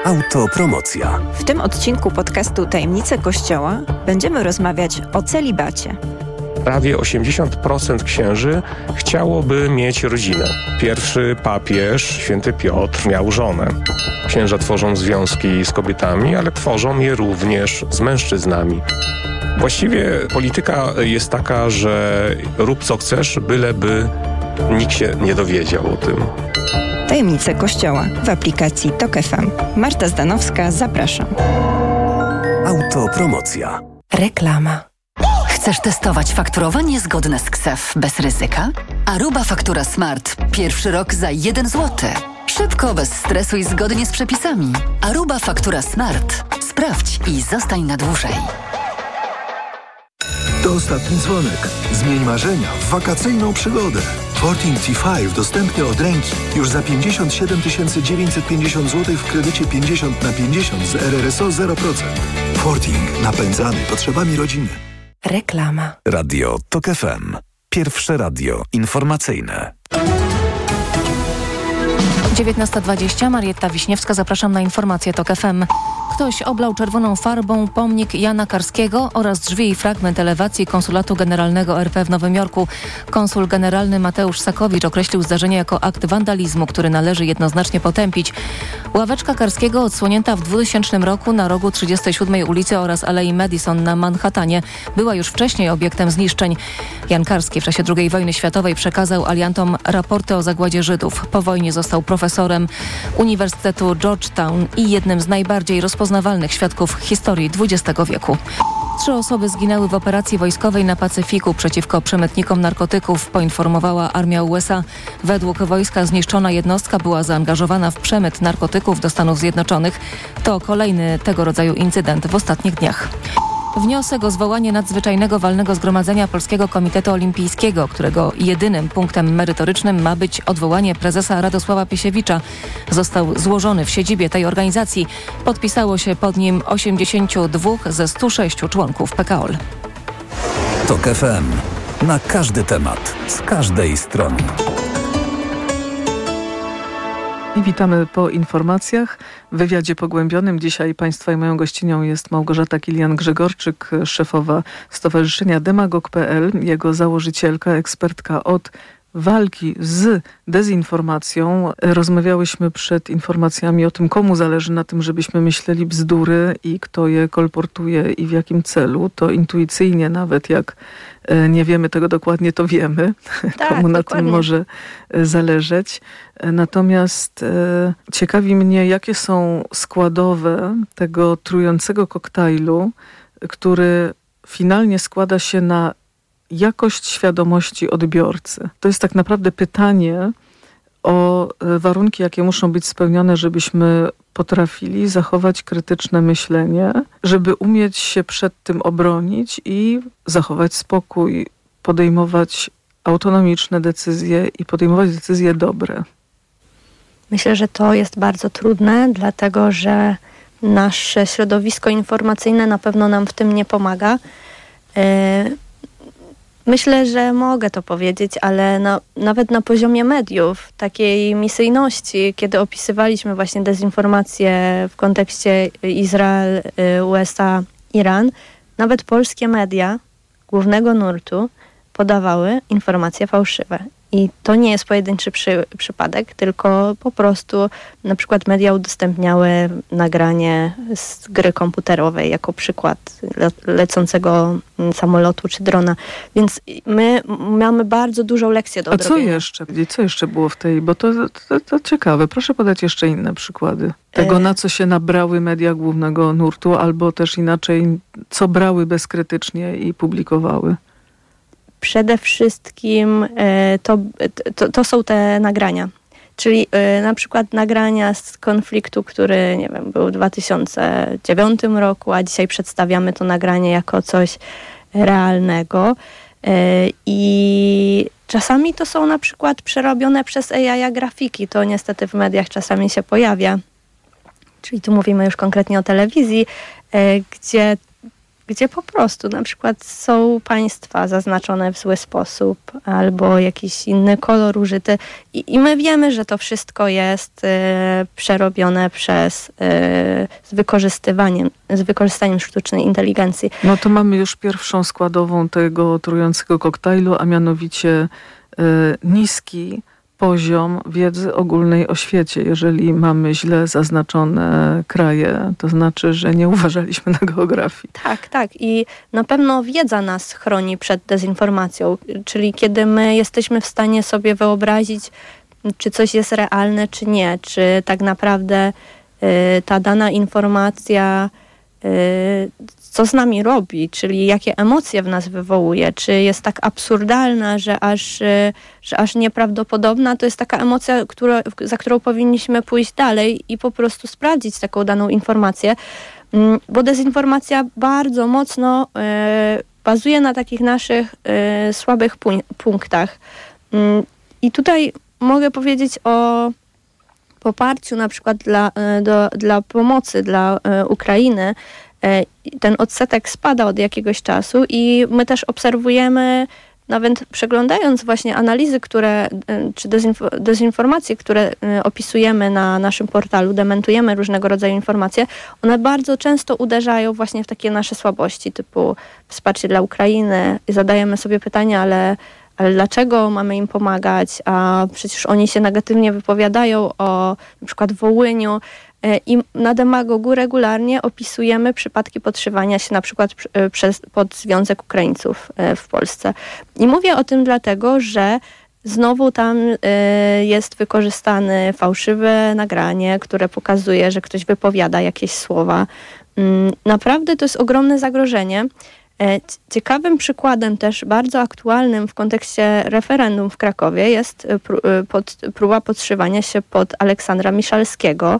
Autopromocja. W tym odcinku podcastu Tajemnice Kościoła będziemy rozmawiać o celibacie. Prawie 80% księży chciałoby mieć rodzinę. Pierwszy papież, święty Piotr, miał żonę. Księża tworzą związki z kobietami, ale tworzą je również z mężczyznami. Właściwie polityka jest taka, że rób co chcesz, byleby nikt się nie dowiedział o tym. Tajemnice Kościoła w aplikacji TOK FM. Marta Zdanowska, zapraszam. Autopromocja. Reklama. Chcesz testować fakturowanie zgodne z KSEF bez ryzyka? Aruba Faktura Smart. Pierwszy rok za 1 zł. Szybko, bez stresu i zgodnie z przepisami. Aruba Faktura Smart. Sprawdź i zostań na dłużej. To ostatni dzwonek. Zmień marzenia w wakacyjną przygodę. Forting T5 dostępny od ręki. Już za 57 950 zł w kredycie 50/50 z RRSO 0%. Forting. Napędzany potrzebami rodziny. Reklama. Radio TOK FM. Pierwsze radio informacyjne. 19:20. Marietta Wiśniewska, zapraszam na informacje TOK FM. Ktoś oblał czerwoną farbą pomnik Jana Karskiego oraz drzwi i fragment elewacji Konsulatu Generalnego RP w Nowym Jorku. Konsul generalny Mateusz Sakowicz określił zdarzenie jako akt wandalizmu, który należy jednoznacznie potępić. Ławeczka Karskiego odsłonięta w 2000 roku na rogu 37 ulicy oraz Alei Madison na Manhattanie była już wcześniej obiektem zniszczeń. Jan Karski w czasie II wojny światowej przekazał aliantom raporty o zagładzie Żydów. Po wojnie został profesorem Uniwersytetu Georgetown i jednym z najbardziej rozpoznawalnych świadków historii XX wieku. 3 osoby zginęły w operacji wojskowej na Pacyfiku przeciwko przemytnikom narkotyków, poinformowała armia USA. Według wojska zniszczona jednostka była zaangażowana w przemyt narkotyków do Stanów Zjednoczonych. To kolejny tego rodzaju incydent w ostatnich dniach. Wniosek o zwołanie nadzwyczajnego walnego zgromadzenia Polskiego Komitetu Olimpijskiego, którego jedynym punktem merytorycznym ma być odwołanie prezesa Radosława Piesiewicza, został złożony w siedzibie tej organizacji. Podpisało się pod nim 82 ze 106 członków PKOL. TOK FM. Na każdy temat, z każdej strony. I witamy po informacjach. W wywiadzie pogłębionym dzisiaj Państwa i moją gościnią jest Małgorzata Kilian-Grzegorczyk, szefowa Stowarzyszenia Demagog.pl, jego założycielka, ekspertka od walki z dezinformacją. Rozmawiałyśmy przed informacjami o tym, komu zależy na tym, żebyśmy myśleli bzdury i kto je kolportuje i w jakim celu. To intuicyjnie, nawet jak nie wiemy tego dokładnie, to wiemy, tak, komu na dokładnie tym może zależeć. Natomiast ciekawi mnie, jakie są składowe tego trującego koktajlu, który finalnie składa się na jakość świadomości odbiorcy. To jest tak naprawdę pytanie o warunki, jakie muszą być spełnione, żebyśmy potrafili zachować krytyczne myślenie, żeby umieć się przed tym obronić i zachować spokój, podejmować autonomiczne decyzje i podejmować decyzje dobre. Myślę, że to jest bardzo trudne, dlatego że nasze środowisko informacyjne na pewno nam w tym nie pomaga. Myślę, że mogę to powiedzieć, ale nawet na poziomie mediów, takiej misyjności, kiedy opisywaliśmy właśnie dezinformację w kontekście Izrael, USA, Iran, nawet polskie media głównego nurtu podawały informacje fałszywe. I to nie jest pojedynczy przypadek, tylko po prostu na przykład media udostępniały nagranie z gry komputerowej jako przykład lecącego samolotu czy drona. Więc my mamy bardzo dużą lekcję do odrobienia. Co jeszcze było w tej... Bo to ciekawe. Proszę podać jeszcze inne przykłady. Tego, na co się nabrały media głównego nurtu, albo też inaczej, co brały bezkrytycznie i publikowały. Przede wszystkim to są te nagrania. Czyli na przykład nagrania z konfliktu, który, nie wiem, był w 2009 roku, a dzisiaj przedstawiamy to nagranie jako coś realnego. I czasami to są na przykład przerobione przez AI grafiki. To niestety w mediach czasami się pojawia. Czyli tu mówimy już konkretnie o telewizji, gdzie gdzie po prostu na przykład są państwa zaznaczone w zły sposób albo jakiś inny kolor użyty i my wiemy, że to wszystko jest przerobione z wykorzystaniem sztucznej inteligencji. No to mamy już pierwszą składową tego trującego koktajlu, a mianowicie niski poziom wiedzy ogólnej o świecie. Jeżeli mamy źle zaznaczone kraje, to znaczy, że nie uważaliśmy na geografii. Tak. I na pewno wiedza nas chroni przed dezinformacją. Czyli kiedy my jesteśmy w stanie sobie wyobrazić, czy coś jest realne, czy nie. Czy tak naprawdę ta dana informacja co z nami robi, czyli jakie emocje w nas wywołuje, czy jest tak absurdalna, że aż nieprawdopodobna, to jest taka emocja, za którą powinniśmy pójść dalej i po prostu sprawdzić taką daną informację, bo dezinformacja bardzo mocno bazuje na takich naszych słabych punktach. I tutaj mogę powiedzieć o poparciu na przykład dla pomocy dla Ukrainy. Ten odsetek spada od jakiegoś czasu i my też obserwujemy, nawet przeglądając właśnie analizy, czy dezinformacje, które opisujemy na naszym portalu, dementujemy różnego rodzaju informacje, one bardzo często uderzają właśnie w takie nasze słabości, typu wsparcie dla Ukrainy. I zadajemy sobie pytania, ale dlaczego mamy im pomagać, a przecież oni się negatywnie wypowiadają o na przykład Wołyniu i na Demagogu regularnie opisujemy przypadki podszywania się na przykład pod Związek Ukraińców w Polsce. I mówię o tym dlatego, że znowu tam jest wykorzystane fałszywe nagranie, które pokazuje, że ktoś wypowiada jakieś słowa. Naprawdę to jest ogromne zagrożenie. Ciekawym przykładem też bardzo aktualnym w kontekście referendum w Krakowie jest próba podszywania się pod Aleksandra Miszalskiego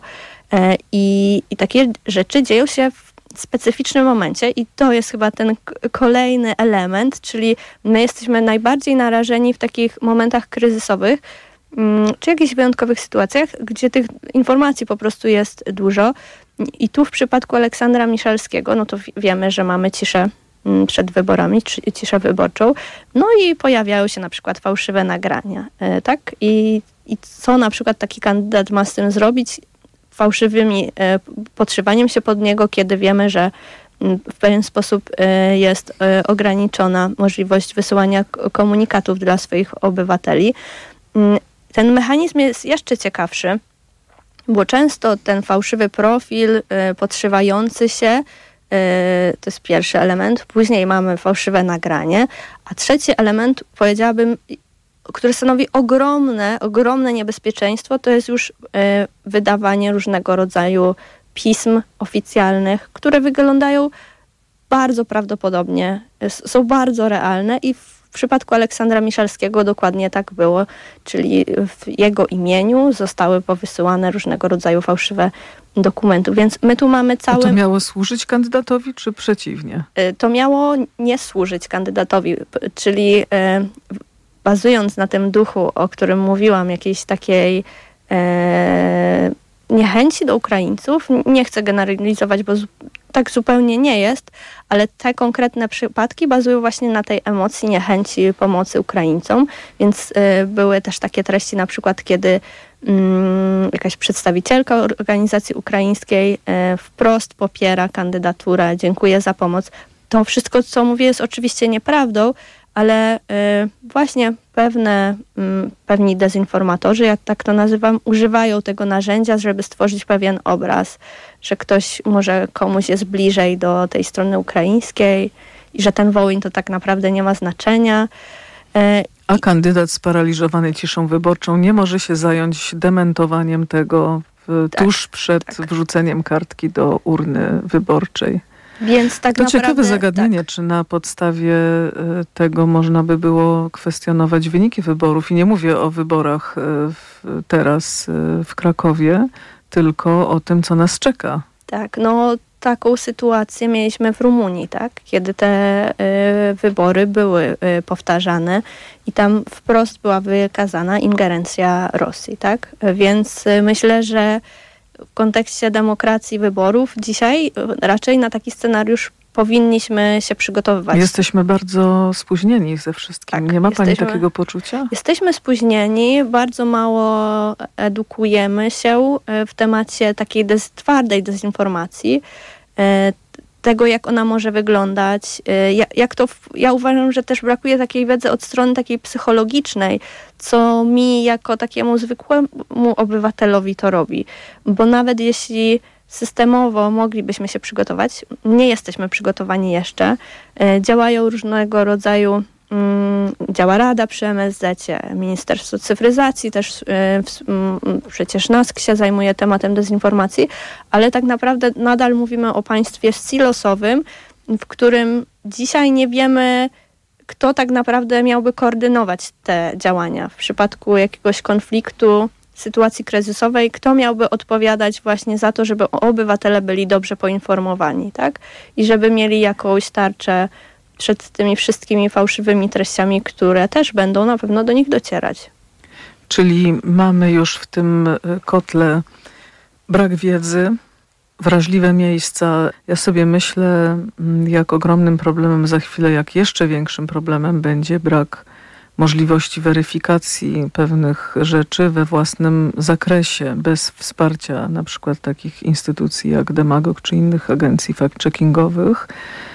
i takie rzeczy dzieją się w specyficznym momencie i to jest chyba ten kolejny element, czyli my jesteśmy najbardziej narażeni w takich momentach kryzysowych czy jakichś wyjątkowych sytuacjach, gdzie tych informacji po prostu jest dużo i tu w przypadku Aleksandra Miszalskiego, no to wiemy, że mamy ciszę przed wyborami, ciszę wyborczą. No i pojawiają się na przykład fałszywe nagrania, tak? I co na przykład taki kandydat ma z tym zrobić? Fałszywymi podszywaniem się pod niego, kiedy wiemy, że w pewien sposób jest ograniczona możliwość wysyłania komunikatów dla swoich obywateli. Ten mechanizm jest jeszcze ciekawszy, bo często ten fałszywy profil podszywający się to jest pierwszy element. Później mamy fałszywe nagranie. A trzeci element, powiedziałabym, który stanowi ogromne niebezpieczeństwo, to jest już wydawanie różnego rodzaju pism oficjalnych, które wyglądają bardzo prawdopodobnie, są bardzo realne i w przypadku Aleksandra Miszalskiego dokładnie tak było, czyli w jego imieniu zostały powysyłane różnego rodzaju fałszywe dokumenty, więc my tu mamy cały... A to miało służyć kandydatowi, czy przeciwnie? To miało nie służyć kandydatowi, czyli bazując na tym duchu, o którym mówiłam, jakiejś takiej niechęci do Ukraińców, nie chcę generalizować, bo tak zupełnie nie jest, ale te konkretne przypadki bazują właśnie na tej emocji niechęci pomocy Ukraińcom, więc były też takie treści, na przykład kiedy jakaś przedstawicielka organizacji ukraińskiej wprost popiera kandydaturę, dziękuję za pomoc. To wszystko, co mówię, jest oczywiście nieprawdą, ale właśnie pewni dezinformatorzy, jak tak to nazywam, używają tego narzędzia, żeby stworzyć pewien obraz, że ktoś może komuś jest bliżej do tej strony ukraińskiej i że ten Wołyń to tak naprawdę nie ma znaczenia. A kandydat sparaliżowany ciszą wyborczą nie może się zająć dementowaniem tego tuż przed wrzuceniem kartki do urny wyborczej. Więc tak to naprawdę, ciekawe zagadnienie, czy na podstawie tego można by było kwestionować wyniki wyborów. I nie mówię o wyborach teraz w Krakowie, tylko o tym, co nas czeka. Tak, no taką sytuację mieliśmy w Rumunii, tak? Kiedy te wybory były powtarzane i tam wprost była wykazana ingerencja Rosji, tak? Więc myślę, że w kontekście demokracji wyborów dzisiaj raczej na taki scenariusz powinniśmy się przygotowywać. Jesteśmy bardzo spóźnieni ze wszystkim. Tak, nie ma Pani takiego poczucia? Jesteśmy spóźnieni, bardzo mało edukujemy się w temacie takiej twardej dezinformacji, tego, jak ona może wyglądać. Ja uważam, że też brakuje takiej wiedzy od strony takiej psychologicznej, co mi jako takiemu zwykłemu obywatelowi to robi. Bo nawet jeśli systemowo moglibyśmy się przygotować, nie jesteśmy przygotowani jeszcze. Działają różnego rodzaju, działa Rada przy MSZ-cie, Ministerstwo Cyfryzacji też przecież NASK się zajmuje tematem dezinformacji, ale tak naprawdę nadal mówimy o państwie silosowym, w którym dzisiaj nie wiemy, kto tak naprawdę miałby koordynować te działania. W przypadku jakiegoś konfliktu, sytuacji kryzysowej, kto miałby odpowiadać właśnie za to, żeby obywatele byli dobrze poinformowani, tak? I żeby mieli jakąś tarczę przed tymi wszystkimi fałszywymi treściami, które też będą na pewno do nich docierać. Czyli mamy już w tym kotle brak wiedzy, wrażliwe miejsca. Ja sobie myślę, jak ogromnym problemem za chwilę, jak jeszcze większym problemem będzie brak możliwości weryfikacji pewnych rzeczy we własnym zakresie, bez wsparcia na przykład takich instytucji jak Demagog czy innych agencji fact-checkingowych.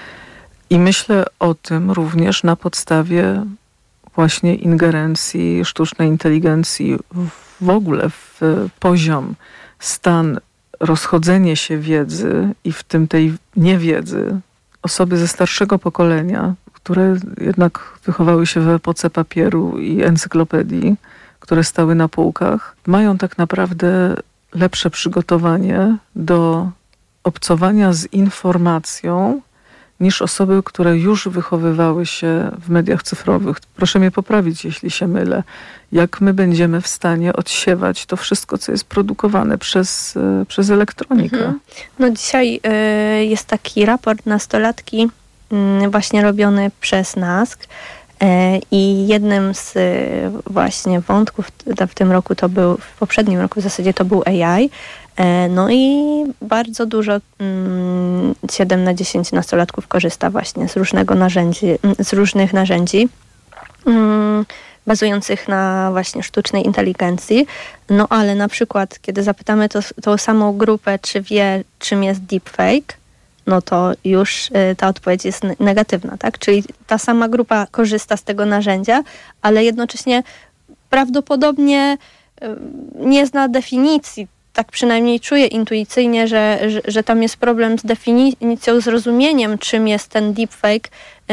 I myślę o tym również na podstawie właśnie ingerencji sztucznej inteligencji w ogóle w poziom, stan, rozchodzenie się wiedzy i w tym tej niewiedzy. Osoby ze starszego pokolenia, które jednak wychowały się w epoce papieru i encyklopedii, które stały na półkach, mają tak naprawdę lepsze przygotowanie do obcowania z informacją niż osoby, które już wychowywały się w mediach cyfrowych. Proszę mnie poprawić, jeśli się mylę. Jak my będziemy w stanie odsiewać to wszystko, co jest produkowane przez elektronikę? No dzisiaj jest taki raport nastolatki właśnie robiony przez NASK i jednym z właśnie wątków w tym roku to był, w poprzednim roku w zasadzie to był AI. No i bardzo dużo, 7 na 10 nastolatków korzysta właśnie z różnych narzędzi bazujących na właśnie sztucznej inteligencji. No ale na przykład, kiedy zapytamy tą samą grupę, czy wie, czym jest deepfake, no to już ta odpowiedź jest negatywna, tak? Czyli ta sama grupa korzysta z tego narzędzia, ale jednocześnie prawdopodobnie nie zna definicji. Tak przynajmniej czuję intuicyjnie, że tam jest problem z definicją, zrozumieniem, czym jest ten deepfake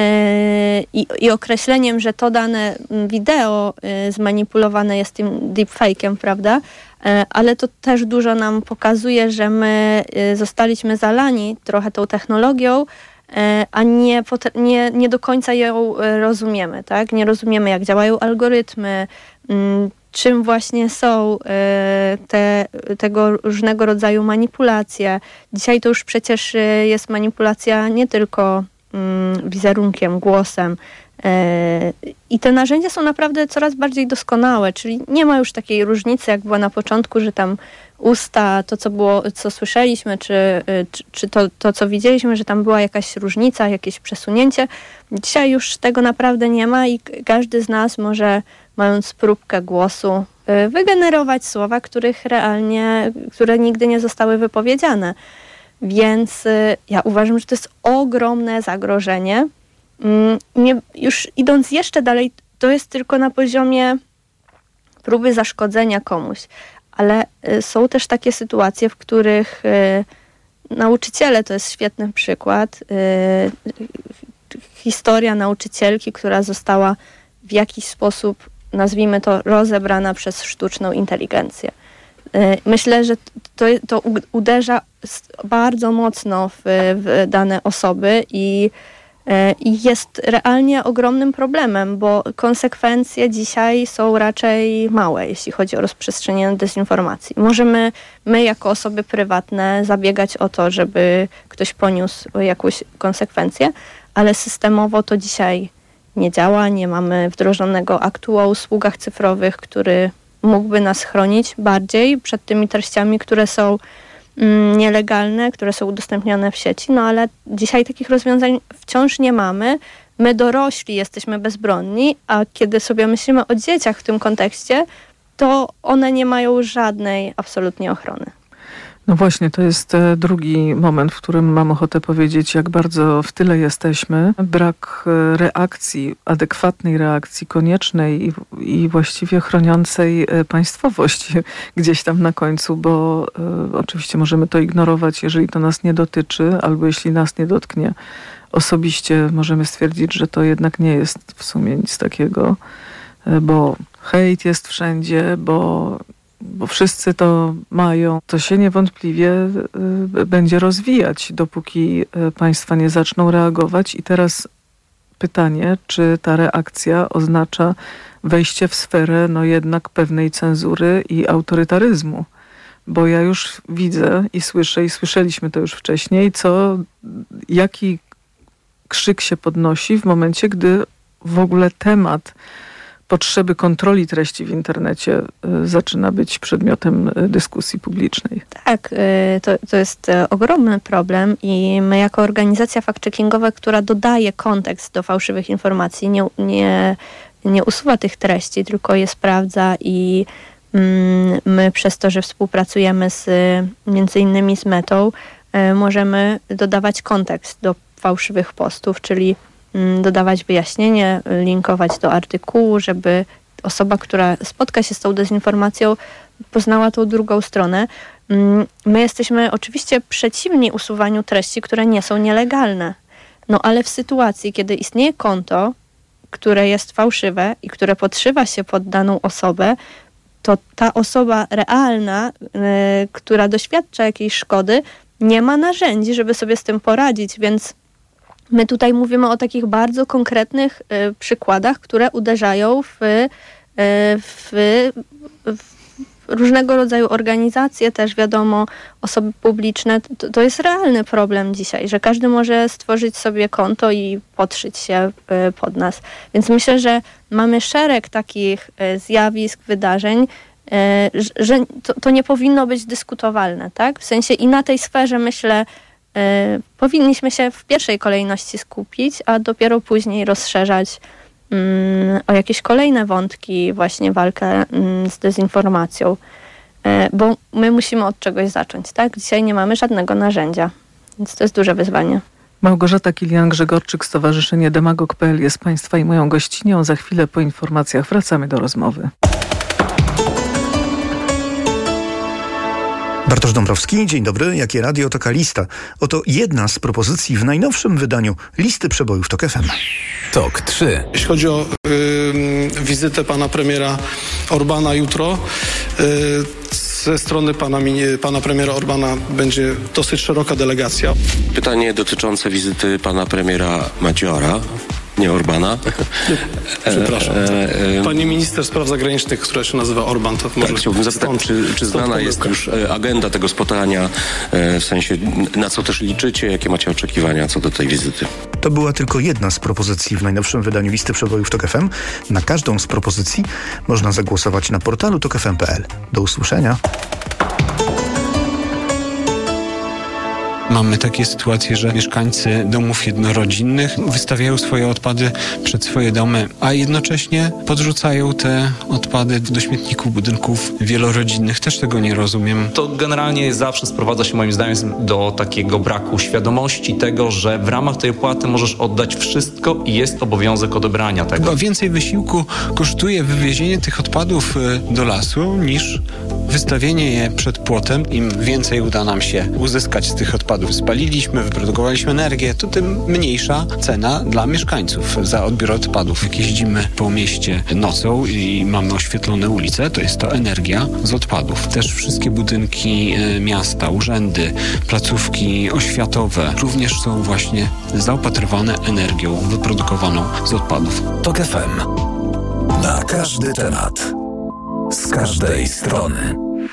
i określeniem, że to dane wideo zmanipulowane jest tym deepfake'em, prawda? Ale to też dużo nam pokazuje, że my zostaliśmy zalani trochę tą technologią, a nie do końca ją rozumiemy, tak? Nie rozumiemy, jak działają algorytmy, czym właśnie są tego różnego rodzaju manipulacje. Dzisiaj to już przecież jest manipulacja nie tylko wizerunkiem, głosem. I te narzędzia są naprawdę coraz bardziej doskonałe, czyli nie ma już takiej różnicy, jak była na początku, że tam usta, to co było, co słyszeliśmy, czy to co widzieliśmy, że tam była jakaś różnica, jakieś przesunięcie. Dzisiaj już tego naprawdę nie ma i każdy z nas może, mając próbkę głosu, wygenerować słowa, które nigdy nie zostały wypowiedziane. Więc ja uważam, że to jest ogromne zagrożenie. Już idąc jeszcze dalej, to jest tylko na poziomie próby zaszkodzenia komuś. Ale są też takie sytuacje, w których nauczyciele, to jest świetny przykład, historia nauczycielki, która została w jakiś sposób, nazwijmy to, rozebrana przez sztuczną inteligencję. Myślę, że to uderza bardzo mocno w dane osoby i jest realnie ogromnym problemem, bo konsekwencje dzisiaj są raczej małe, jeśli chodzi o rozprzestrzenianie dezinformacji. Możemy my jako osoby prywatne zabiegać o to, żeby ktoś poniósł jakąś konsekwencję, ale systemowo to dzisiaj nie działa. Nie mamy wdrożonego aktu o usługach cyfrowych, który mógłby nas chronić bardziej przed tymi treściami, które są nielegalne, które są udostępniane w sieci, no ale dzisiaj takich rozwiązań wciąż nie mamy. My dorośli jesteśmy bezbronni, a kiedy sobie myślimy o dzieciach w tym kontekście, to one nie mają żadnej absolutnie ochrony. No właśnie, to jest drugi moment, w którym mam ochotę powiedzieć, jak bardzo w tyle jesteśmy. Brak reakcji, adekwatnej reakcji, koniecznej i właściwie chroniącej państwowość gdzieś tam na końcu, bo oczywiście możemy to ignorować, jeżeli to nas nie dotyczy, albo jeśli nas nie dotknie. Osobiście możemy stwierdzić, że to jednak nie jest w sumie nic takiego, bo hejt jest wszędzie, bo wszyscy to mają. To się niewątpliwie będzie rozwijać, dopóki państwa nie zaczną reagować. I teraz pytanie, czy ta reakcja oznacza wejście w sferę jednak pewnej cenzury i autorytaryzmu. Bo ja już widzę i słyszę, i słyszeliśmy to już wcześniej, jaki krzyk się podnosi w momencie, gdy w ogóle temat potrzeby kontroli treści w internecie zaczyna być przedmiotem dyskusji publicznej. Tak, to jest ogromny problem i my jako organizacja fact-checkingowa, która dodaje kontekst do fałszywych informacji, nie usuwa tych treści, tylko je sprawdza i my przez to, że współpracujemy między innymi z Metą, możemy dodawać kontekst do fałszywych postów, czyli dodawać wyjaśnienie, linkować do artykułu, żeby osoba, która spotka się z tą dezinformacją, poznała tą drugą stronę. My jesteśmy oczywiście przeciwni usuwaniu treści, które nie są nielegalne. No ale w sytuacji, kiedy istnieje konto, które jest fałszywe i które podszywa się pod daną osobę, to ta osoba realna, która doświadcza jakiejś szkody, nie ma narzędzi, żeby sobie z tym poradzić, więc my tutaj mówimy o takich bardzo konkretnych przykładach, które uderzają w różnego rodzaju organizacje, też wiadomo, osoby publiczne. To jest realny problem dzisiaj, że każdy może stworzyć sobie konto i podszyć się pod nas. Więc myślę, że mamy szereg takich zjawisk, wydarzeń, że to nie powinno być dyskutowalne, tak? W sensie i na tej sferze, myślę, powinniśmy się w pierwszej kolejności skupić, a dopiero później rozszerzać o jakieś kolejne wątki, właśnie walkę z dezinformacją. Bo my musimy od czegoś zacząć, tak? Dzisiaj nie mamy żadnego narzędzia, więc to jest duże wyzwanie. Małgorzata Kilian-Grzegorczyk, Stowarzyszenie Demagog.pl jest Państwa i moją gościnią. Za chwilę po informacjach wracamy do rozmowy. Bartosz Dąbrowski, dzień dobry. Jakie radio, taka lista. Oto jedna z propozycji w najnowszym wydaniu listy przebojów TOK FM. TOK 3. Jeśli chodzi o wizytę pana premiera Orbana jutro, ze strony pana premiera Orbana będzie dosyć szeroka delegacja. Pytanie dotyczące wizyty pana premiera Madziora. Nie Orbana. Przepraszam. Pani minister spraw zagranicznych, która się nazywa Orban, to może... Tak, chciałbym zapytać, czy znana jest już agenda tego spotkania, w sensie na co też liczycie, jakie macie oczekiwania co do tej wizyty? To była tylko jedna z propozycji w najnowszym wydaniu listy przebojów TOK FM. Na każdą z propozycji można zagłosować na portalu tokfm.pl. Do usłyszenia. Mamy takie sytuacje, że mieszkańcy domów jednorodzinnych wystawiają swoje odpady przed swoje domy, a jednocześnie podrzucają te odpady do śmietników budynków wielorodzinnych. Też tego nie rozumiem. To generalnie zawsze sprowadza się moim zdaniem do takiego braku świadomości tego, że w ramach tej opłaty możesz oddać wszystko i jest obowiązek odebrania tego. Chyba więcej wysiłku kosztuje wywiezienie tych odpadów do lasu niż wystawienie je przed płotem. Im więcej uda nam się uzyskać z tych odpadów, spaliliśmy, wyprodukowaliśmy energię, to tym mniejsza cena dla mieszkańców za odbiór odpadów. Jak jeździmy po mieście nocą i mamy oświetlone ulice, to jest to energia z odpadów. Też wszystkie budynki miasta, urzędy, placówki oświatowe również są właśnie zaopatrywane energią wyprodukowaną z odpadów. TOK FM. Na każdy temat. Z każdej strony.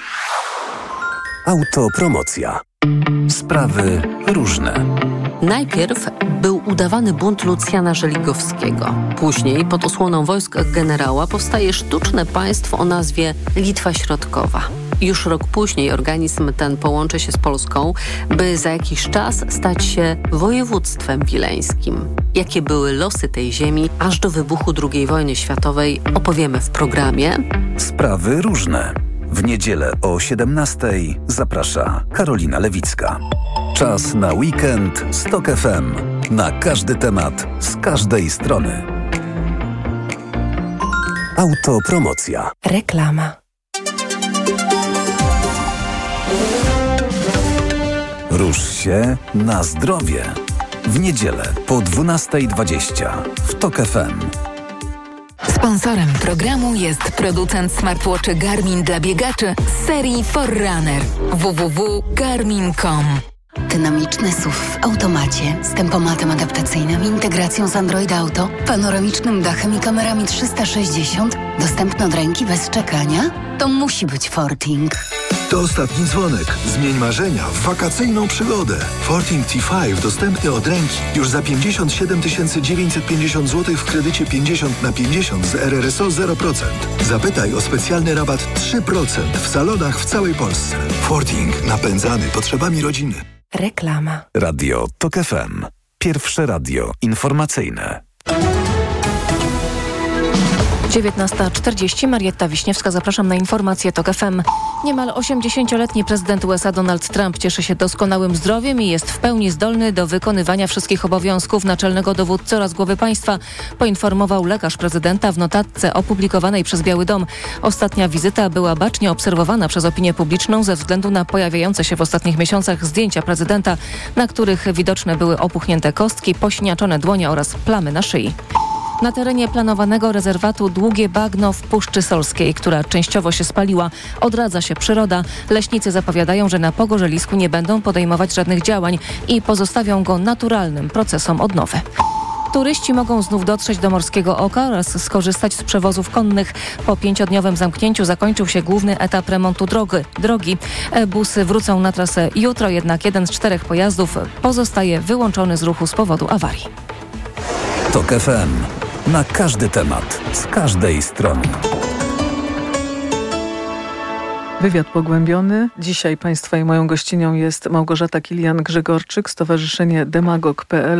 Autopromocja. Sprawy różne. Najpierw był udawany bunt Lucjana Żeligowskiego. Później pod osłoną wojsk generała powstaje sztuczne państwo o nazwie Litwa Środkowa. Już rok później organizm ten połączy się z Polską, by za jakiś czas stać się województwem wileńskim. Jakie były losy tej ziemi aż do wybuchu II wojny światowej, opowiemy w programie Sprawy różne. W niedzielę o 17:00 zaprasza Karolina Lewicka. Czas na weekend z TOK FM. Na każdy temat, z każdej strony. Autopromocja. Reklama. Rusz się na zdrowie. W niedzielę po 12:20 w TOK FM. Sponsorem programu jest producent smartwatchy Garmin dla biegaczy z serii Forerunner. www.garmin.com. Dynamiczny SUV w automacie z tempomatem adaptacyjnym, integracją z Android Auto, panoramicznym dachem i kamerami 360, dostępny od ręki bez czekania? To musi być Forting. To ostatni dzwonek. Zmień marzenia w wakacyjną przygodę. Forting T5 dostępny od ręki już za 57 950 zł w kredycie 50/50 z RRSO 0%. Zapytaj o specjalny rabat 3% w salonach w całej Polsce. Forting. Napędzany potrzebami rodziny. Reklama. Radio TOK FM. Pierwsze radio informacyjne. 19:40. Marietta Wiśniewska, zapraszam na informacje TOK FM. Niemal 80-letni prezydent USA Donald Trump cieszy się doskonałym zdrowiem i jest w pełni zdolny do wykonywania wszystkich obowiązków naczelnego dowódcy oraz głowy państwa, poinformował lekarz prezydenta w notatce opublikowanej przez Biały Dom. Ostatnia wizyta była bacznie obserwowana przez opinię publiczną ze względu na pojawiające się w ostatnich miesiącach zdjęcia prezydenta, na których widoczne były opuchnięte kostki, posiniaczone dłonie oraz plamy na szyi. Na terenie planowanego rezerwatu Długie Bagno w Puszczy Solskiej, która częściowo się spaliła, odradza się przyroda. Leśnicy zapowiadają, że na pogorzelisku nie będą podejmować żadnych działań i pozostawią go naturalnym procesom odnowy. Turyści mogą znów dotrzeć do Morskiego Oka oraz skorzystać z przewozów konnych. Po 5-dniowym zamknięciu zakończył się główny etap remontu drogi. Busy wrócą na trasę jutro, jednak jeden z 4 pojazdów pozostaje wyłączony z ruchu z powodu awarii. TOK FM. Na każdy temat, z każdej strony. Wywiad pogłębiony. Dzisiaj Państwa i moją gościnią jest Małgorzata Kilian-Grzegorczyk, Stowarzyszenie Demagog.pl.